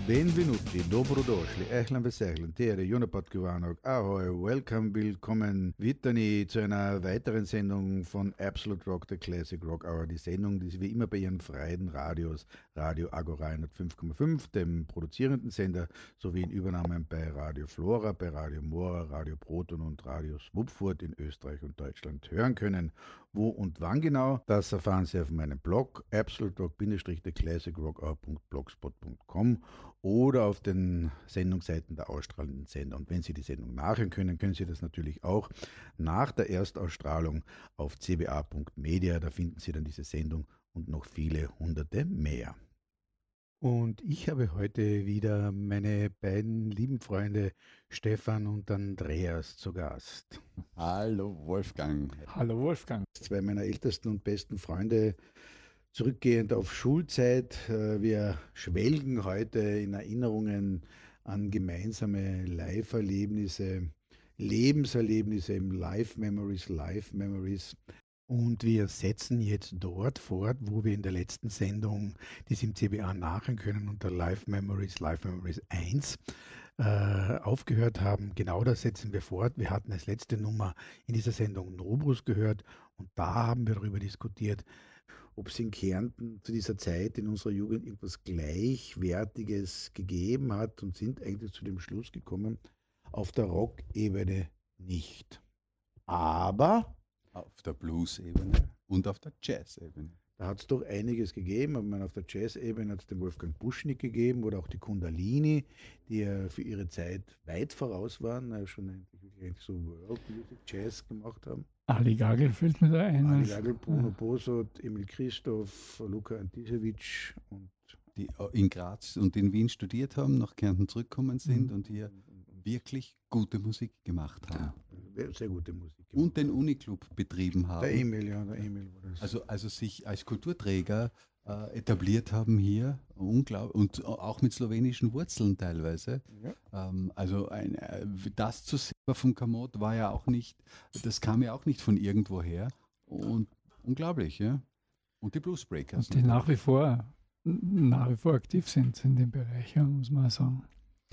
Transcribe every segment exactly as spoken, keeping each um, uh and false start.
Benvenuti, dobrodošli, ehlan vesehlan, tere, Junapad Kiwanok, ahoi, welcome, willkommen, Wittani zu einer weiteren Sendung von Absolute Rock, der Classic Rock Hour. Die Sendung, die Sie wie immer bei Ihren freien Radios, Radio Agora hundertfünf Komma fünf, dem produzierenden Sender, sowie in Übernahmen bei Radio Flora, bei Radio Mora, Radio Proton und Radio Swupfurt in Österreich und Deutschland hören können. Wo und wann genau, das erfahren Sie auf meinem Blog absolute rock classic rock hour punkt blogspot punkt com oder auf den Sendungsseiten der ausstrahlenden Sender. Und wenn Sie die Sendung nachhören können, können Sie das natürlich auch nach der Erstausstrahlung auf c b a punkt media. Da finden Sie dann diese Sendung und noch viele hunderte mehr. Und ich habe heute wieder meine beiden lieben Freunde Stefan und Andreas zu Gast. Hallo Wolfgang. Hallo Wolfgang. Zwei meiner ältesten und besten Freunde, zurückgehend auf Schulzeit. Wir schwelgen heute in Erinnerungen an gemeinsame Live-Erlebnisse, Lebenserlebnisse im Live-Memories, Live-Memories. Und wir setzen jetzt dort fort, wo wir in der letzten Sendung, die Sie im C B A nachhören können, unter Live Memories, Live Memories eins äh, aufgehört haben. Genau das setzen wir fort. Wir hatten als letzte Nummer in dieser Sendung Nobrus gehört und da haben wir darüber diskutiert, ob es in Kärnten zu dieser Zeit in unserer Jugend irgendwas Gleichwertiges gegeben hat und sind eigentlich zu dem Schluss gekommen, auf der Rock-Ebene nicht. Aber auf der Blues-Ebene und auf der Jazz-Ebene. Da hat es doch einiges gegeben. Ich meine, auf der Jazz-Ebene hat es den Wolfgang Buschnick gegeben oder auch die Kundalini, die ja für ihre Zeit weit voraus waren, ja schon eigentlich, eigentlich so World Music Jazz gemacht haben. Ali Gagel fällt mir da ein. Ali Gagel, Bruno ja. Bosot, Emil Christoph, Luka Antisevic und die in Graz und in Wien studiert haben, nach Kärnten zurückgekommen sind mhm. und hier wirklich gute Musik gemacht haben. Ja, sehr gute Musik. Gemacht. Und den Uniclub betrieben haben. Der Emil, ja, der Emil war das. Also, also sich als Kulturträger äh, etabliert haben hier, unglaublich, und auch mit slowenischen Wurzeln teilweise. Ja. Ähm, also ein, äh, das zu sehen vom Kamot war ja auch nicht, das kam ja auch nicht von irgendwoher. Und unglaublich, ja. Und die Bluesbreakers. Und die nach wie vor, nach wie vor aktiv sind in dem Bereich, ja, muss man sagen.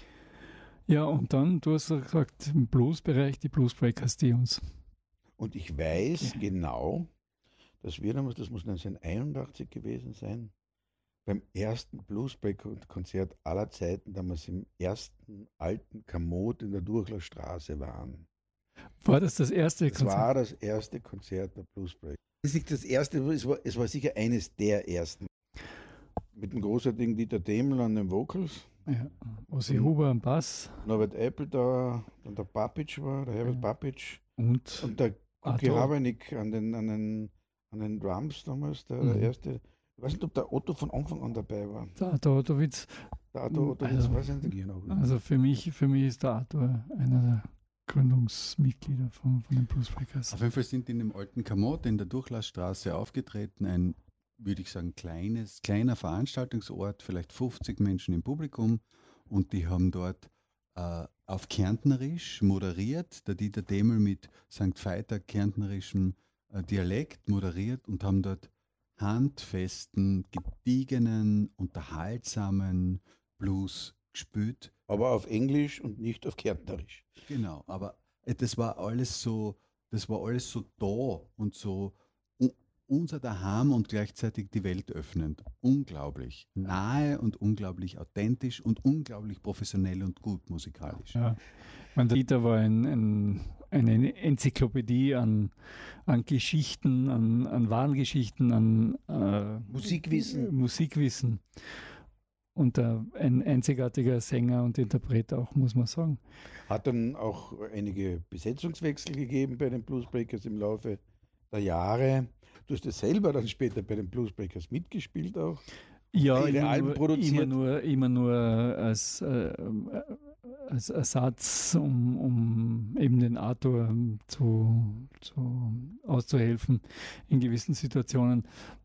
Ja, und dann, du hast gesagt, im Bluesbereich, die Bluesbreakers, die uns. Und ich weiß okay. genau, dass wir damals, das muss neunzehnhunderteinundachtzig gewesen sein, beim ersten Bluesbreaker-Konzert aller Zeiten, damals im ersten alten Kamot in der Durchlerstraße waren. War das das erste Konzert? Das war das erste Konzert der Bluesbreaker. Das ist nicht das erste, es war, es war sicher eines der ersten. Mit dem großartigen Dieter Demel an den Vocals. Ja, Ossi Huber am Bass. Norbert Eppel-da, dann der Papic war, der Herbert ja. Papic. Und, und der Kuki Rabenik an den, an, den, an den Drums damals, der, mhm. der erste. Ich weiß nicht, ob der Otto von Anfang an dabei war. Der Arthur Ottowitz. Der Arthur Ottowitz, also, weiß ich nicht noch. Also für mich, für mich ist der Arthur einer der Gründungsmitglieder von, von den Bluesbreakers. Auf jeden Fall sind die in dem alten Kamot in der Durchlassstraße aufgetreten, ein, würde ich sagen, kleines, kleiner Veranstaltungsort, vielleicht fünfzig Menschen im Publikum, und die haben dort äh, auf Kärntnerisch moderiert, der Dieter Demel mit Sankt Veiter kärntnerischem äh, Dialekt moderiert und haben dort handfesten, gediegenen, unterhaltsamen Blues gespielt. Aber auf Englisch und nicht auf Kärntnerisch. Genau, aber das war alles so, das war alles so da und so unser Daheim und gleichzeitig die Welt öffnend. Unglaublich nahe und unglaublich authentisch und unglaublich professionell und gut musikalisch. Ja, der Dieter war ein, ein, eine Enzyklopädie an, an Geschichten, an, an wahren Geschichten, an äh, Musikwissen. Musikwissen. Und äh, ein einzigartiger Sänger und Interpret auch, muss man sagen. Hat dann auch einige Besetzungswechsel gegeben bei den Bluesbreakers im Laufe der Jahre. Du hast ja selber dann später bei den Bluesbreakers mitgespielt auch. Ja, Ihre immer Alben nur, produziert. Immer nur, immer nur als, äh, als Ersatz, um, um eben den Arthur zu, zu auszuhelfen in gewissen Situationen.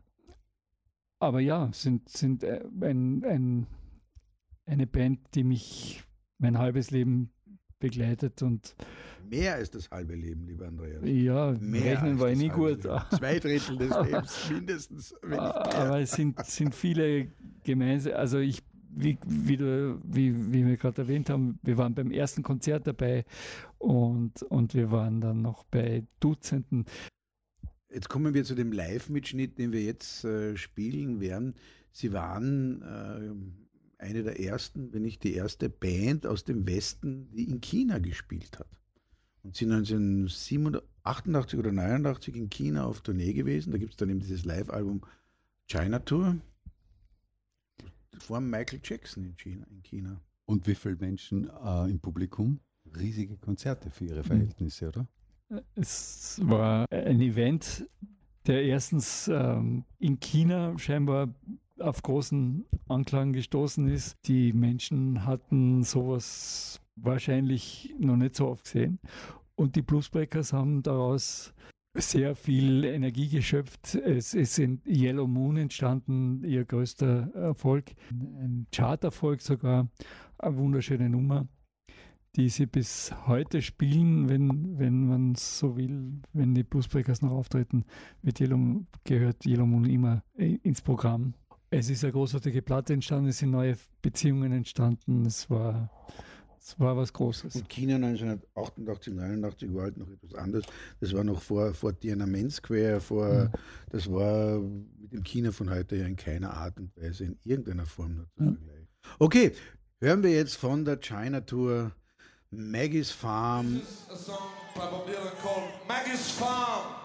Aber ja, sind, sind ein, ein, eine Band, die mich mein halbes Leben begleitet. Und mehr als das halbe Leben, lieber Andreas. Ja, mehr rechnen war ich nie gut. Leben. Zwei Drittel des Lebens mindestens. Wenn aber es sind, sind viele gemeinsame, also ich wie, wie, du, wie, wie wir gerade erwähnt haben, wir waren beim ersten Konzert dabei und, und wir waren dann noch bei Dutzenden. Jetzt kommen wir zu dem Live-Mitschnitt, den wir jetzt äh, spielen werden. Sie waren äh, eine der ersten, wenn nicht die erste Band aus dem Westen, die in China gespielt hat. Und sind neunzehnhundertachtundachtzig oder neunundachtzig in China auf Tournee gewesen. Da gibt es dann eben dieses Live-Album China Tour. Vor Michael Jackson in China. In China. Und wie viele Menschen äh, im Publikum? Riesige Konzerte für ihre Verhältnisse, oder? Es war ein Event, der erstens ähm, in China scheinbar auf großen Anklang gestoßen ist. Die Menschen hatten sowas wahrscheinlich noch nicht so oft gesehen. Und die Bluesbreakers haben daraus sehr viel Energie geschöpft. Es ist in Yellow Moon entstanden, ihr größter Erfolg, ein Charterfolg sogar, eine wunderschöne Nummer, die sie bis heute spielen, wenn, wenn man so will, wenn die Bluesbreakers noch auftreten, wird Yellow, gehört Yellow Moon immer ins Programm. Es ist eine großartige Platte entstanden, es sind neue Beziehungen entstanden, es war, es war was Großes. Und China neunzehnhundertachtundachtzig, neunundachtzig war halt noch etwas anderes. Das war noch vor, vor Tiananmen Square, vor, mhm. das war mit dem China von heute ja in keiner Art und Weise in irgendeiner Form noch zu mhm. vergleichen. Okay, hören wir jetzt von der China Tour Maggie's Farm. This is a song by Bob Dylan called Maggie's Farm.